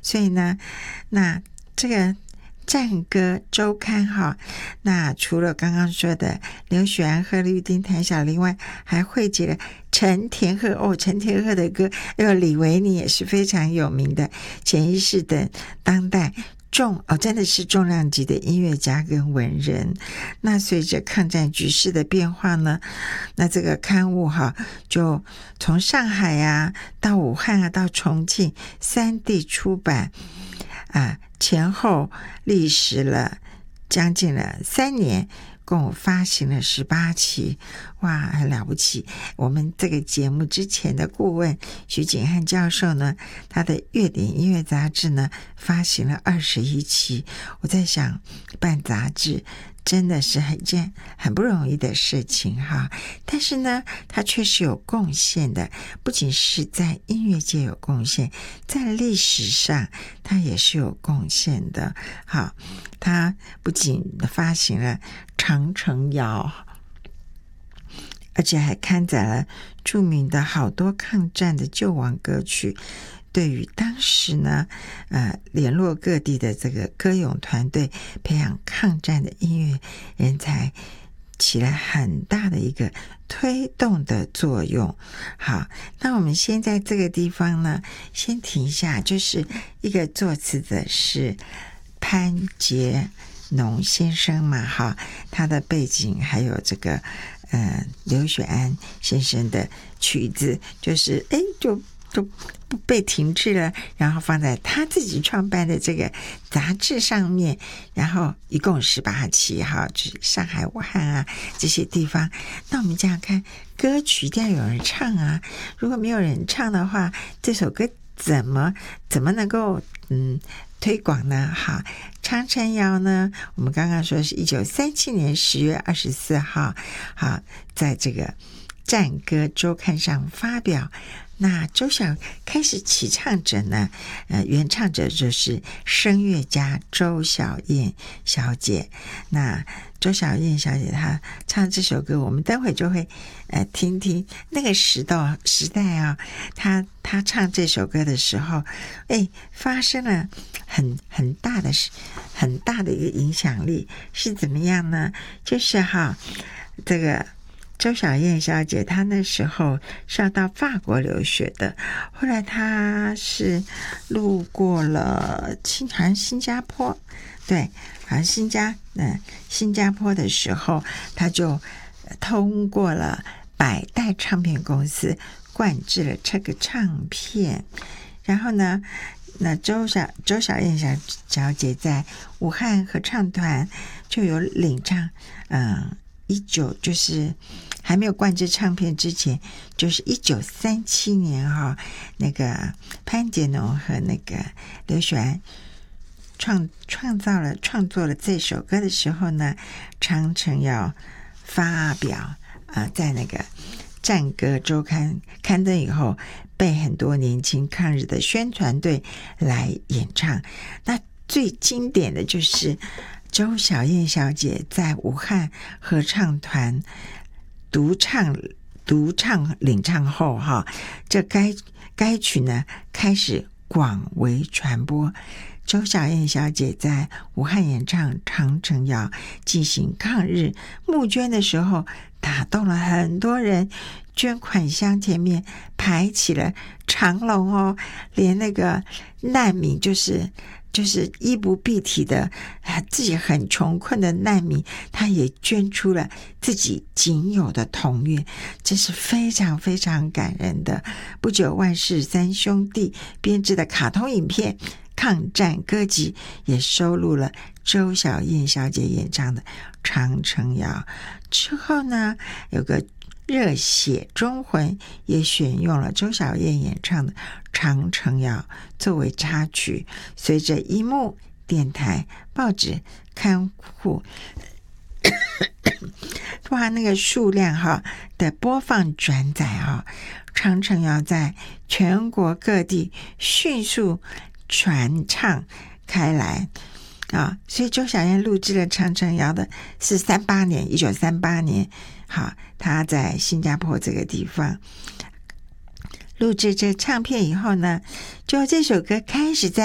所以呢，那这个战歌周刊哈，那除了刚刚说的刘雪庵、贺绿汀、谭小玲外，还汇集了陈田鹤陈田鹤的歌，李维尼也是非常有名的，潜意识等当代真的是重量级的音乐家跟文人。那随着抗战局势的变化呢，那这个刊物就从上海啊到武汉啊到重庆3地出版前后历时了将近了3年，共发行了18期。哇，很了不起。我们这个节目之前的顾问徐景汉教授呢，他的乐典音乐杂志呢发行了21期。我在想，办杂志真的是一件很不容易的事情哈，但是呢，他确实有贡献的，不仅是在音乐界有贡献，在历史上他也是有贡献的。好，他不仅发行了《长城谣》，而且还刊载了著名的好多抗战的救亡歌曲，对于当时呢联络各地的这个歌咏团队，培养抗战的音乐人才，起了很大的一个推动的作用。好，那我们先在这个地方呢先停一下，就是一个作词的是潘杰农先生嘛，他的背景还有这个刘雪庵先生的曲子，就是就不被停滞了，然后放在他自己创办的这个杂志上面，然后一共18期就是上海、武汉啊这些地方。那我们这样看，歌曲一定要有人唱啊，如果没有人唱的话，这首歌怎么能够推广呢？好，长城谣呢，我们刚刚说是1937年10月24号，在这个战歌周刊上发表。那开始起唱者呢，原唱者就是声乐家周小燕小姐。那周小燕小姐她唱这首歌，我们待会就会听听那个时代啊，她唱这首歌的时候，发生了很大的一个影响力，是怎么样呢？就是这个周小燕小姐她那时候是要到法国留学的，后来她是路过了好像新加坡，对，好像新加坡的时候，她就通过了百代唱片公司灌制了这个唱片。然后呢，那周小燕小姐在武汉合唱团就有领唱就是还没有灌制唱片之前，就是1937年那个潘杰农和那个刘雪庵创作了这首歌的时候呢，长城要发表在那个战歌周刊刊登以后，被很多年轻抗日的宣传队来演唱。那最经典的就是周小燕小姐在武汉合唱团独唱领唱后这该曲呢开始广为传播。周小燕小姐在武汉演唱《长城谣》进行抗日募捐的时候，打动了很多人，捐款箱前面排起了长龙连那个难民就是衣不蔽体的自己很穷困的难民，他也捐出了自己仅有的铜元，这是非常非常感人的。不久，万氏三兄弟编制的卡通影片《抗战歌集》也收录了周小燕小姐演唱的《长城谣》。之后呢，有个热血中魂也选用了周小燕演唱的《长城谣》作为插曲，随着荧幕、电台、报纸、刊物那个数量的播放转载长城谣在全国各地迅速传唱开来所以周小燕录制了《长城谣》的是1938年他在新加坡这个地方录制这唱片以后呢，就这首歌开始在